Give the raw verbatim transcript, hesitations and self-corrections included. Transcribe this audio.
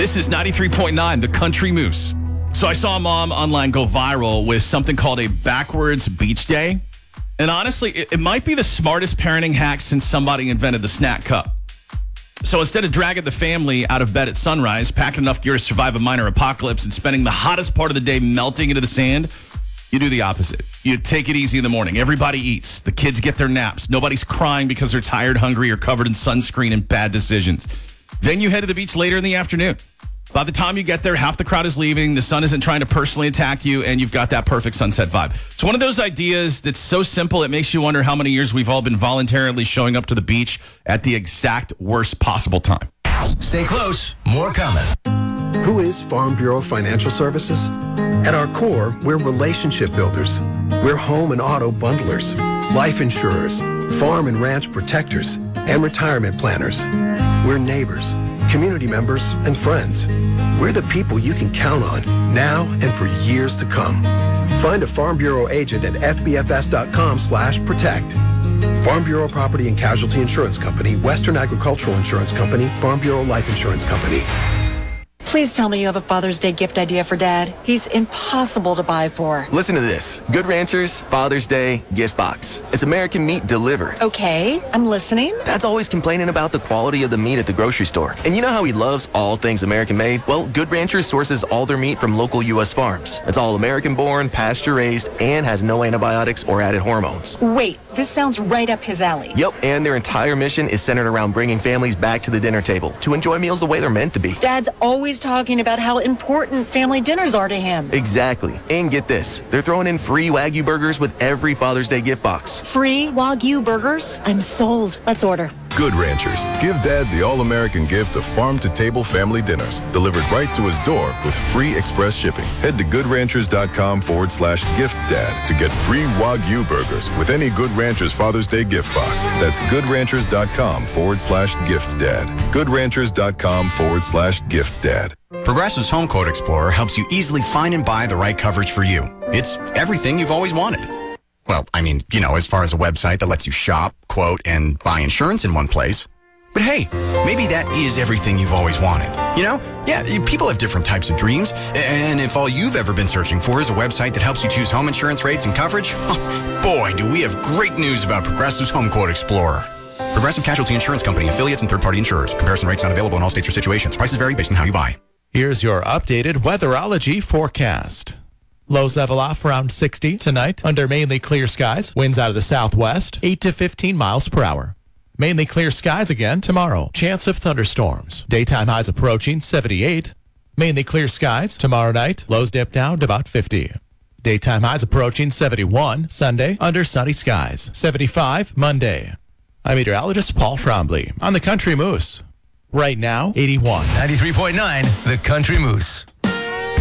This is ninety-three point nine, The Country Moose. So I saw a mom online go viral with something called a backwards beach day. And honestly, it, it might be the smartest parenting hack since somebody invented the snack cup. So instead of dragging the family out of bed at sunrise, packing enough gear to survive a minor apocalypse, and spending the hottest part of the day melting into the sand, you do the opposite. You take it easy in the morning. Everybody eats. The kids get their naps. Nobody's crying because they're tired, hungry, or covered in sunscreen and bad decisions. Then you head to the beach later in the afternoon. By the time you get there, half the crowd is leaving. The sun isn't trying to personally attack you, and you've got that perfect sunset vibe. It's one of those ideas that's so simple, it makes you wonder how many years we've all been voluntarily showing up to the beach at the exact worst possible time. Stay close. More coming. Who is Farm Bureau Financial Services? At our core, we're relationship builders. We're home and auto bundlers, life insurers, farm and ranch protectors, and retirement planners. We're neighbors, community members, and friends. We're the people you can count on now and for years to come. Find a Farm Bureau agent at f b f s dot com slash protect. Farm Bureau Property and Casualty Insurance Company, Western Agricultural Insurance Company, Farm Bureau Life Insurance Company. Please tell me you have a Father's Day gift idea for Dad. He's impossible to buy for. Listen to this. Good Ranchers Father's Day gift box. It's American meat delivered. Okay, I'm listening. Dad's always complaining about the quality of the meat at the grocery store. And you know how he loves all things American made? Well, Good Ranchers sources all their meat from local U S farms. It's all American born, pasture raised, and has no antibiotics or added hormones. Wait, this sounds right up his alley. Yep, and their entire mission is centered around bringing families back to the dinner table to enjoy meals the way they're meant to be. Dad's always talking about how important family dinners are to him. Exactly. And get this, they're throwing in free Wagyu burgers with every Father's Day gift box. Free Wagyu burgers? I'm sold. Let's order. Good Ranchers. Give Dad the all-American gift of farm-to-table family dinners delivered right to his door with free express shipping. Head to goodranchers.com forward slash gift dad to get free Wagyu burgers with any Good Ranchers Father's Day gift box. That's goodranchers.com forward slash gift dad. goodranchers.com forward slash gift dad. Progressive's Home Quote Explorer helps you easily find and buy the right coverage for you. It's everything you've always wanted. Well, I mean, you know, as far as a website that lets you shop, quote, and buy insurance in one place. But hey, maybe that is everything you've always wanted. You know? Yeah, people have different types of dreams. And if all you've ever been searching for is a website that helps you choose home insurance rates and coverage, boy, do we have great news about Progressive's Home Quote Explorer. Progressive Casualty Insurance Company, affiliates, and third-party insurers. Comparison rates not available in all states or situations. Prices vary based on how you buy. Here's your updated weatherology forecast. Lows level off around sixty tonight under mainly clear skies. Winds out of the southwest, eight to fifteen miles per hour. Mainly clear skies again tomorrow. Chance of thunderstorms. Daytime highs approaching seventy-eight. Mainly clear skies tomorrow night. Lows dip down to about fifty. Daytime highs approaching seventy-one. Sunday under sunny skies. seventy-five Monday. I'm meteorologist Paul Trombley on the Country Moose. Right now, eighty-one. ninety-three point nine, The Country Moose.